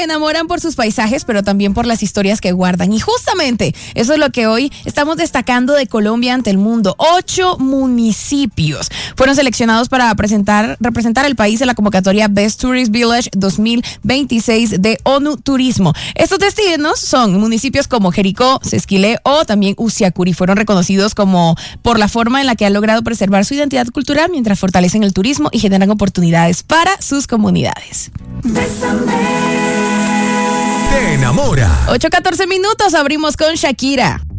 se enamoran por sus paisajes, pero también por las historias que guardan. Y justamente eso es lo que hoy estamos destacando de Colombia ante el mundo. 8 municipios fueron seleccionados para representar al país en la convocatoria Best Tourist Village 2026 de ONU Turismo. Estos destinos son municipios como Jericó, Sesquilé o también Usiacurí. Fueron reconocidos como por la forma en la que han logrado preservar su identidad cultural mientras fortalecen el turismo y generan oportunidades para sus comunidades. Te enamora. 8:14 minutos, abrimos con Shakira.